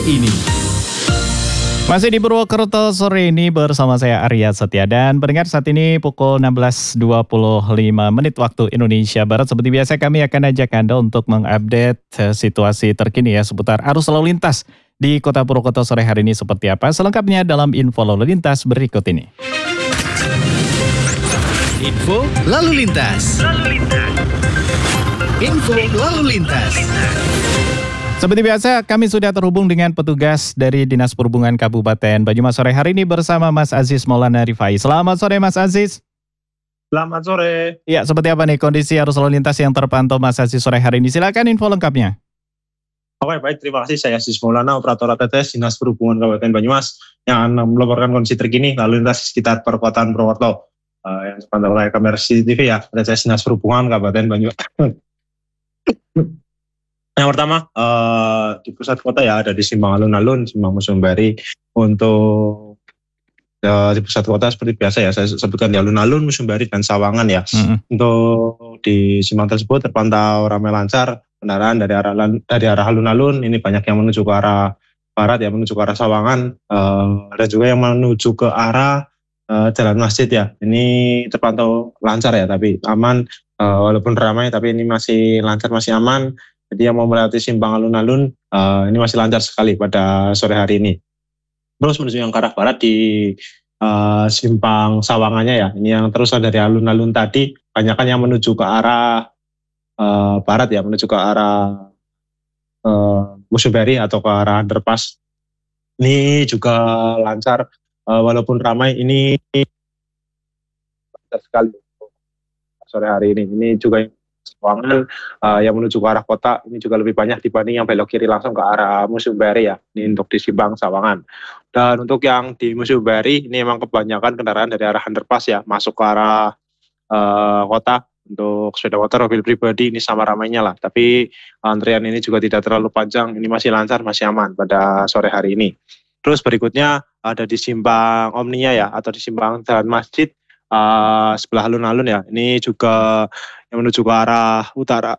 ini. Masih di Purwokerto sore ini bersama saya Arya Setia dan pendengar saat ini pukul 16.25 waktu Indonesia Barat. Seperti biasa kami akan ajak Anda untuk mengupdate situasi terkini ya seputar arus lalu lintas di Kota Purwokerto sore hari ini seperti apa. Selengkapnya dalam info lalu lintas berikut ini. Info lalu lintas. Info lalu lintas. Seperti biasa, kami sudah terhubung dengan petugas dari Dinas Perhubungan Kabupaten Banyumas sore hari ini bersama Mas Aziz Maulana Rifai. Selamat sore Mas Aziz. Selamat sore. Ya, seperti apa nih kondisi arus lalu lintas yang terpantau Mas Aziz sore hari ini? Silakan info lengkapnya. Oke, baik. Terima kasih. Saya Aziz Maulana, Operator ATTS Dinas Perhubungan Kabupaten Banyumas yang melaporkan kondisi terkini lalu lintas sekitar perkotaan Purwokerto. Yang terpantau oleh kamera CCTV ya, ATTS Dinas Perhubungan Kabupaten Banyumas. Yang pertama di pusat kota ya ada di Simpang Alun-Alun, Simpang Museum Bari. Untuk di pusat kota seperti biasa ya saya sebutkan di Alun-Alun, Museum Bari dan Sawangan ya. Untuk di simpang tersebut terpantau ramai lancar kendaraan dari arah Alun-Alun. Ini banyak yang menuju ke arah barat ya, menuju ke arah Sawangan dan juga yang menuju ke arah Jalan Masjid ya. Ini terpantau lancar ya, tapi aman walaupun ramai tapi ini masih lancar, masih aman. Jadi yang mau melewati Simpang Alun-Alun ini masih lancar sekali pada sore hari ini. Terus menuju yang ke arah barat di Simpang Sawangannya ya. Ini yang terusan dari Alun-Alun tadi, banyakan yang menuju ke arah barat ya, menuju ke arah Museum Bari atau ke arah underpass. Ini juga lancar walaupun ramai, ini lancar sekali sore hari ini. Ini juga Sawangan yang menuju ke arah kota ini juga lebih banyak dibanding yang belok kiri langsung ke arah Museum Bari ya. Ini untuk di Simpang Sawangan. Dan untuk yang di Museum Bari ini memang kebanyakan kendaraan dari arah underpass ya, masuk ke arah kota. Untuk sepeda motor, mobil pribadi ini sama ramainya lah. Tapi antrian ini juga tidak terlalu panjang, ini masih lancar, masih aman pada sore hari ini. Terus berikutnya ada di Simpang Omnia ya, atau di Simpang Jalan Masjid sebelah alun-alun ya. Ini juga yang menuju ke arah utara,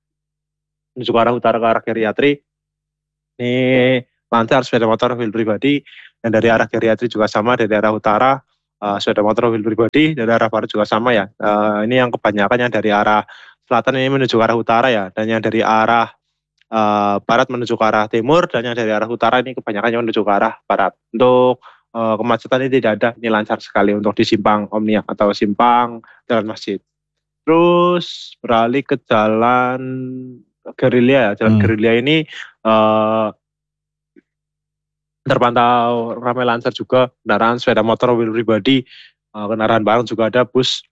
ke arah Geriatri. Ini lancar sepeda motor, mobil pribadi. Dan dari arah Geriatri juga sama, dari arah utara sepeda motor, mobil pribadi. Dari arah barat juga sama ya. Ini yang kebanyakan yang dari arah selatan ini menuju ke arah utara ya. Dan yang dari arah barat menuju ke arah timur, dan yang dari arah utara ini kebanyakan yang menuju ke arah barat. Untuk kemacetan ini tidak ada, ini lancar sekali untuk di Simpang Omnia atau Simpang Jalan Masjid. Terus beralih ke Jalan Gerilya. Jalan Gerilya ini terpantau ramai lancar juga, kendaraan sepeda motor, mobil pribadi, kendaraan barang juga ada, bus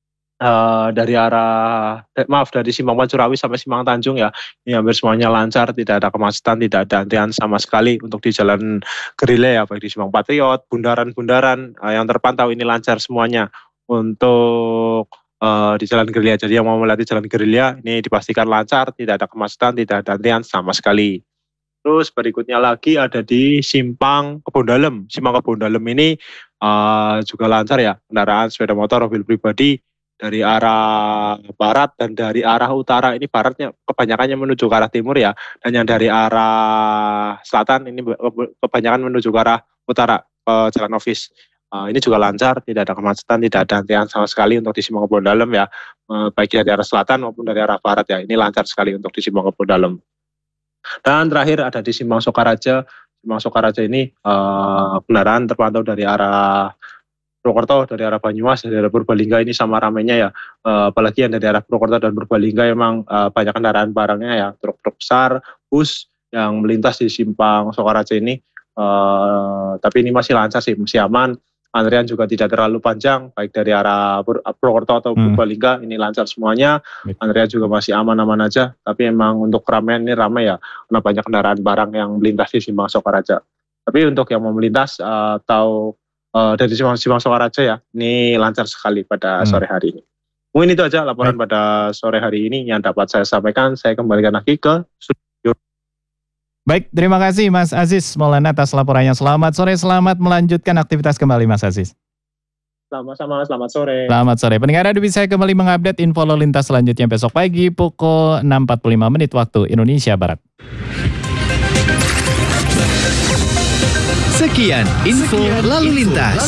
dari Simpang Pancurawi sampai Simpang Tanjung ya. Ini hampir semuanya lancar, tidak ada kemacetan, tidak ada antrian sama sekali untuk di Jalan Gerilya ya, baik di Simpang Patriot, bundaran-bundaran yang terpantau ini lancar semuanya untuk di Jalan Gerilya. Jadi yang mau melewati Jalan Gerilya ini dipastikan lancar, tidak ada kemacetan, tidak ada antrian sama sekali. Terus berikutnya lagi ada di Simpang Kebon Dalem. Simpang Kebon Dalem ini juga lancar ya, kendaraan sepeda motor, mobil pribadi dari arah barat dan dari arah utara. Ini baratnya kebanyakannya menuju ke arah timur ya, dan yang dari arah selatan ini kebanyakan menuju ke arah utara ke Jalan Office. Ini juga lancar, tidak ada kemacetan, tidak ada antrian sama sekali untuk di Simpang Kebon Dalem ya, baik dari arah selatan maupun dari arah barat ya. Ini lancar sekali untuk di Simpang Kebon Dalem. Dan terakhir ada di Simpang Sokaraja. Simpang Sokaraja ini kendaraan terpantau dari arah Purwokerto, dari arah Banyumas, dari arah Purbalingga ini sama ramainya ya. Apalagi yang dari arah Purwokerto dan Purbalingga memang banyak kendaraan barangnya ya, truk-truk besar, bus yang melintas di Simpang Sokaraja ini. Tapi ini masih lancar sih, masih aman. Antrian juga tidak terlalu panjang, baik dari arah Purwokerto atau Purbalingga, ini lancar semuanya. Antrian juga masih aman-aman aja, tapi emang untuk keramaian ini ramai ya, karena banyak kendaraan barang yang melintas di Simpang Sokaraja. Tapi untuk yang mau melintas atau dari Simpang Sokaraja ya, ini lancar sekali pada sore hari ini. Mungkin itu aja laporan pada sore hari ini yang dapat saya sampaikan. Saya kembalikan lagi ke studio. Baik, terima kasih Mas Aziz Maulana atas laporannya. Selamat sore, selamat melanjutkan aktivitas kembali Mas Aziz. Sama-sama, selamat sore. Selamat sore. Pendengar Radio bisa kembali mengupdate info lalu lintas selanjutnya besok pagi pukul 6.45 waktu Indonesia Barat. Sekian info lalu lintas.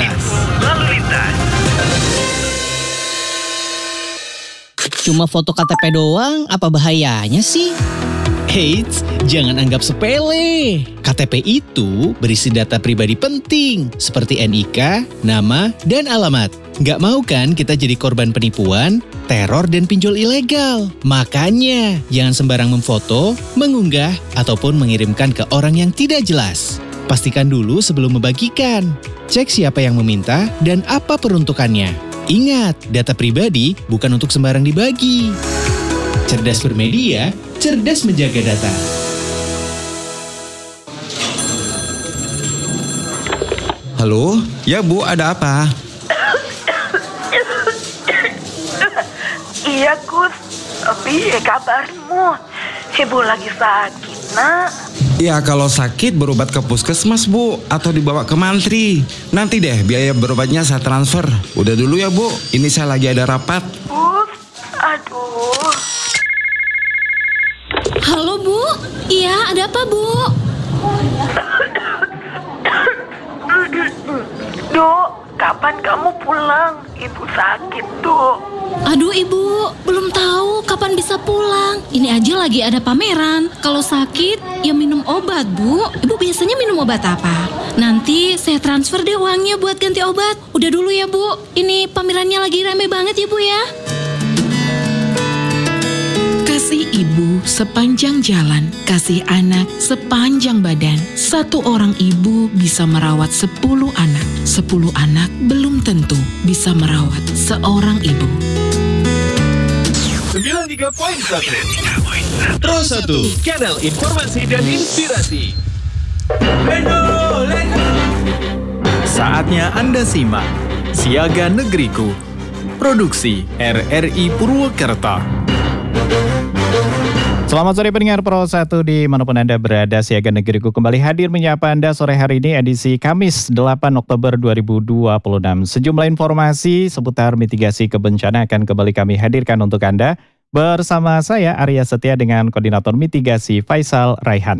Cuma foto KTP doang, apa bahayanya sih? Eits, jangan anggap sepele. KTP itu berisi data pribadi penting seperti NIK, nama, dan alamat. Nggak mau kan kita jadi korban penipuan, teror, dan pinjol ilegal? Makanya, jangan sembarang memfoto, mengunggah, ataupun mengirimkan ke orang yang tidak jelas. Pastikan dulu sebelum membagikan. Cek siapa yang meminta dan apa peruntukannya. Ingat, data pribadi bukan untuk sembarang dibagi. Cerdas bermedia, cerdas menjaga data. Halo? Ya Bu, ada apa? Iya Gus, tapi kabarmu? Ibu lagi sakit nak. Ya kalau sakit berobat ke puskesmas Bu, atau dibawa ke mantri. Nanti deh biaya berobatnya saya transfer. Udah dulu ya Bu, ini saya lagi ada rapat. Gus, aduh. Halo Bu, iya ada apa Bu? Dok, kapan kamu pulang? Ibu sakit tuh. Aduh Ibu, belum tahu kapan bisa pulang. Ini aja lagi ada pameran. Kalau sakit, ya minum obat Bu. Ibu biasanya minum obat apa? Nanti saya transfer deh uangnya buat ganti obat. Udah dulu ya Bu, ini pamerannya lagi rame banget ya Bu ya. Kasih ibu sepanjang jalan, kasih anak sepanjang badan. Satu orang ibu bisa merawat 10 anak. 10 anak belum tentu bisa merawat seorang ibu. 93.1 Pro 1, kanal informasi dan inspirasi. Saatnya Anda simak Siaga Negeriku, produksi RRI Purwokerto. Selamat sore pendengar Pro 1 dimanapun Anda berada. Siaga Negeriku kembali hadir menyapa Anda sore hari ini edisi Kamis 8 Oktober 2026. Sejumlah informasi seputar mitigasi kebencanaan akan kembali kami hadirkan untuk Anda. Bersama saya Arya Setia dengan Koordinator Mitigasi Faisal Raihan.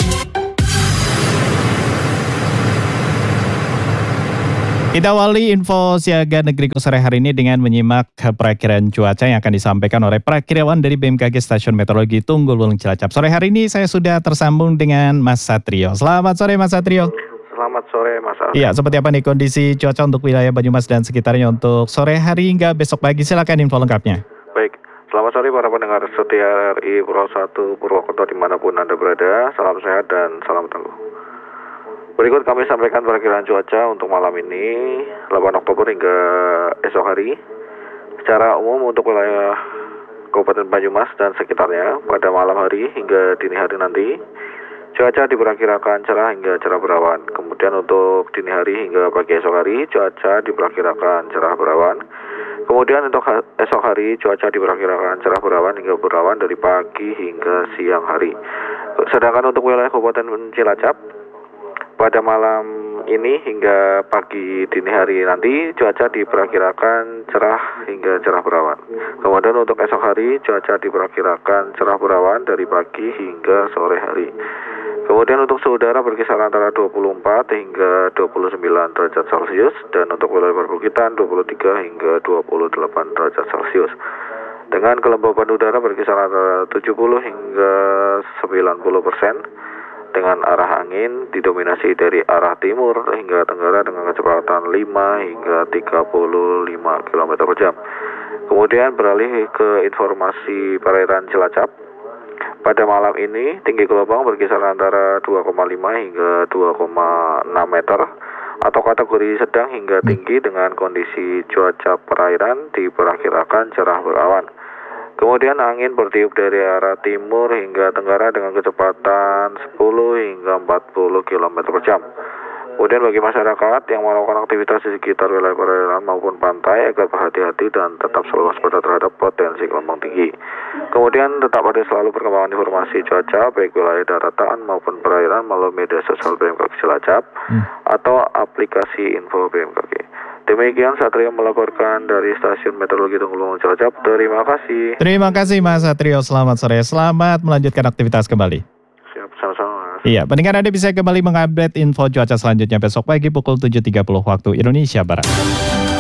Kita awali info Siaga Negeriku sore hari ini dengan menyimak perakiraan cuaca yang akan disampaikan oleh perakirawan dari BMKG Stasiun Meteorologi Tunggul Wulung Cilacap. Sore hari ini saya sudah tersambung dengan Mas Satrio. Selamat sore Mas Satrio. Selamat sore Mas Alvin. Iya, seperti apa nih kondisi cuaca untuk wilayah Banyumas dan sekitarnya untuk sore hari hingga besok pagi? Silakan info lengkapnya. Baik, selamat sore para pendengar setia RRI Pro 1 Purwokerto dimanapun Anda berada. Salam sehat dan salam tangguh. Berikut kami sampaikan perakiraan cuaca untuk malam ini 8 Oktober hingga esok hari. Secara umum untuk wilayah Kabupaten Banyumas dan sekitarnya pada malam hari hingga dini hari nanti cuaca diperkirakan cerah hingga cerah berawan. Kemudian untuk dini hari hingga pagi esok hari cuaca diperkirakan cerah berawan. Kemudian untuk esok hari cuaca diperkirakan cerah berawan hingga berawan dari pagi hingga siang hari. Sedangkan untuk wilayah Kabupaten Cilacap pada malam ini hingga pagi dini hari nanti cuaca diperkirakan cerah hingga cerah berawan. Kemudian untuk esok hari cuaca diperkirakan cerah berawan dari pagi hingga sore hari. Kemudian untuk suhu udara berkisar antara 24 hingga 29 derajat Celcius dan untuk wilayah perbukitan 23 hingga 28 derajat Celcius. Dengan kelembaban udara berkisar antara 70 hingga 90%. Dengan arah angin didominasi dari arah timur hingga tenggara dengan kecepatan 5 hingga 35 km per jam. Kemudian beralih ke informasi perairan Cilacap. Pada malam ini tinggi gelombang berkisar antara 2,5 hingga 2,6 meter atau kategori sedang hingga tinggi dengan kondisi cuaca perairan diperkirakan cerah berawan. Kemudian angin bertiup dari arah timur hingga tenggara dengan kecepatan 10 hingga 40 km per jam. Kemudian bagi masyarakat yang melakukan aktivitas di sekitar wilayah perairan maupun pantai agar berhati-hati dan tetap selalu waspada terhadap potensi gelombang tinggi. Kemudian tetap ada selalu perkembangan informasi cuaca baik wilayah daratan maupun perairan melalui media sosial BMKG Cilacap atau aplikasi info BMKG. Demikian Satrio melaporkan dari Stasiun Meteorologi Tunggul Wulung Cilacap. Terima kasih. Terima kasih Mas Satrio. Selamat sore. Selamat melanjutkan aktivitas kembali. Siap, sama-sama Mas. Iya, pendengar Anda bisa kembali mengupdate info cuaca selanjutnya besok pagi pukul 7.30 waktu Indonesia Barat.